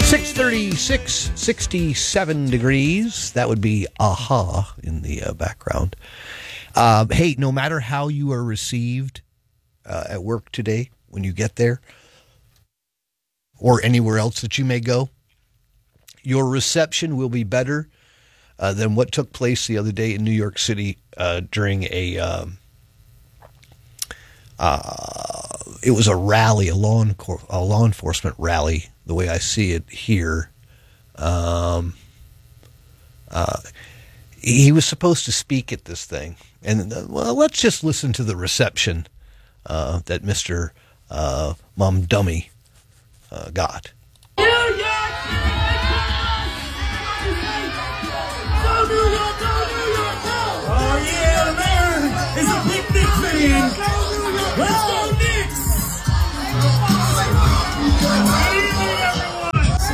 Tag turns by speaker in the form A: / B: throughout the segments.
A: 636, 67 degrees. That would be Aha in the background. Hey, no matter how you are received at work today, when you get there, or anywhere else that you may go, your reception will be better than what took place the other day in New York City during it was a rally, a law enforcement rally, the way I see it here. He was supposed to speak at this thing. And, let's just listen to the reception that Mr. Mamdani got.
B: Oh, yeah, the mayor is a big Knicks fan. Let's go, Knicks! Good evening, everyone.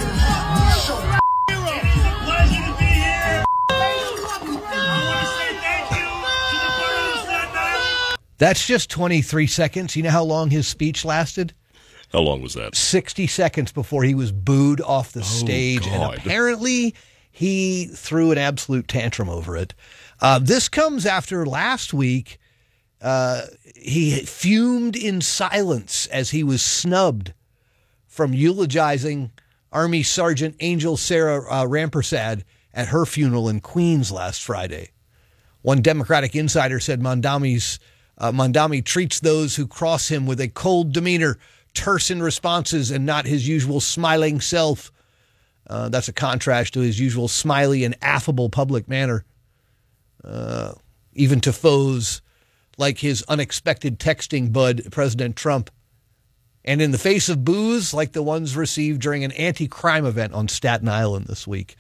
B: It is a pleasure to be here. I want to say thank you to the borough of Staten Island.
A: That's just 23 seconds. You know how long his speech lasted?
C: How long was that?
A: 60 seconds before he was booed off the stage.
C: God.
A: And apparently he threw an absolute tantrum over it. This comes after last week. He fumed in silence as he was snubbed from eulogizing Army Sergeant Angel Sarah Rampersad at her funeral in Queens last Friday. One Democratic insider said Mamdani treats those who cross him with a cold demeanor, terse in responses, and not his usual smiling self. That's a contrast to his usual smiley and affable public manner. Even to foes like his unexpected texting bud, President Trump. And in the face of boos like the ones received during an anti-crime event on Staten Island this week.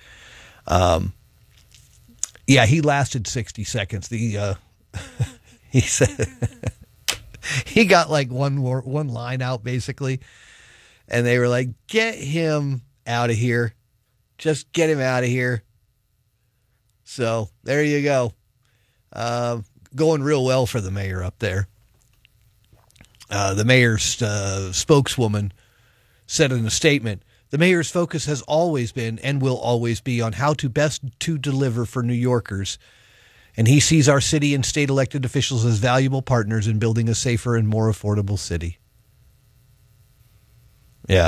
A: He lasted 60 seconds. He said he got like one line out basically, and they were like, "Get him out of here, just get him out of here." So there you go, going real well for the mayor up there. The mayor's spokeswoman said in a statement, "The mayor's focus has always been and will always be on how to best to deliver for New Yorkers. And he sees our city and state elected officials as valuable partners in building a safer and more affordable city." Yeah.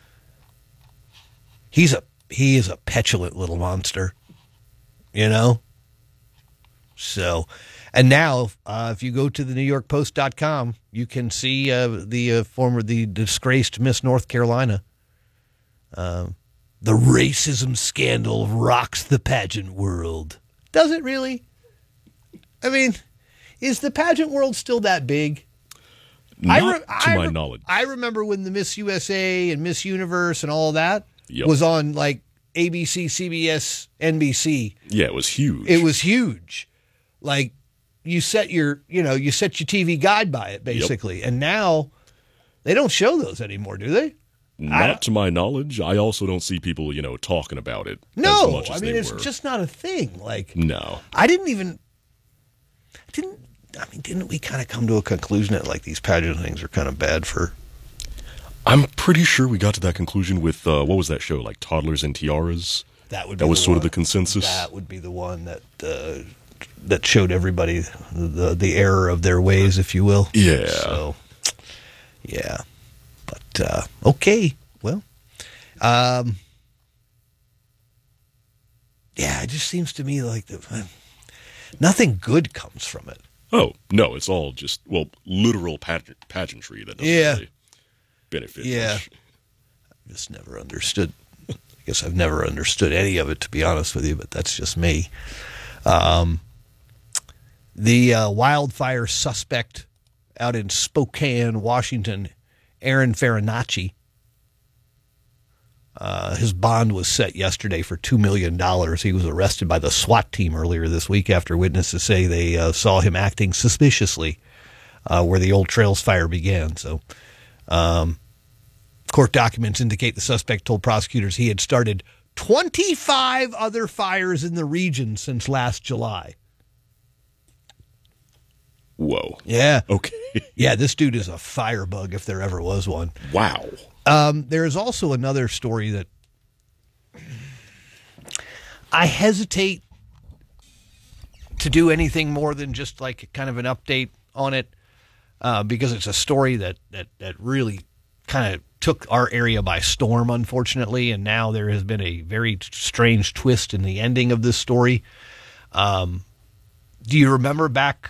A: He is a petulant little monster, you know? So, and now, if you go to the NewYorkPost.com, you can see the disgraced Miss North Carolina. The racism scandal rocks the pageant world. Does it really? I mean, is the pageant world still that big?
C: Not to my knowledge.
A: I remember when the Miss USA and Miss Universe and all that was on like ABC, CBS, NBC.
C: Yeah, it was huge.
A: It was huge. Like you set your TV guide by it basically. Yep. And now they don't show those anymore, do they?
C: Not to my knowledge. I also don't see people, talking about it as much as they were.
A: It's just not a thing. Like,
C: no.
A: Didn't we kind of come to a conclusion that like these pageant things are kind of bad for?
C: I'm pretty sure we got to that conclusion with what was that show, like Toddlers and Tiaras? That was sort of the consensus.
A: That would be the one that showed everybody the error of their ways, if you will.
C: Yeah.
A: So, yeah. But okay, well, it just seems to me like nothing good comes from it.
C: Oh, no, it's all just, literal pageantry that doesn't really benefit much.
A: I just never understood. I guess I've never understood any of it, to be honest with you, but that's just me. The wildfire suspect out in Spokane, Washington, Aaron Farinacci, his bond was set yesterday for $2 million. He was arrested by the SWAT team earlier this week after witnesses say they saw him acting suspiciously where the Old Trails fire began. So, court documents indicate the suspect told prosecutors he had started 25 other fires in the region since last July.
C: Whoa.
A: Yeah.
C: Okay.
A: Yeah, this dude is a firebug if there ever was one.
C: Wow.
A: There is also another story that I hesitate to do anything more than just like kind of an update on it because it's a story that really kind of took our area by storm, unfortunately, and now there has been a very strange twist in the ending of this story. Do you remember back,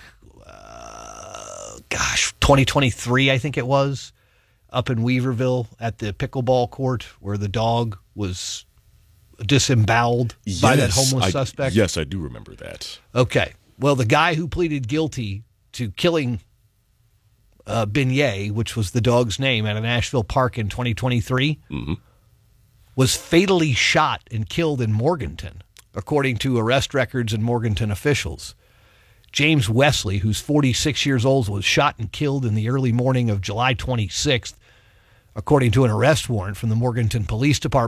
A: 2023, I think it was, up in Weaverville at the pickleball court where the dog was disemboweled by that homeless suspect?
C: Yes, I do remember that.
A: Okay. Well, the guy who pleaded guilty to killing Beignet, which was the dog's name, at a Nashville park in 2023, was fatally shot and killed in Morganton, according to arrest records and Morganton officials. James Wesley, who's 46 years old, was shot and killed in the early morning of July 26th, according to an arrest warrant from the Morganton Police Department.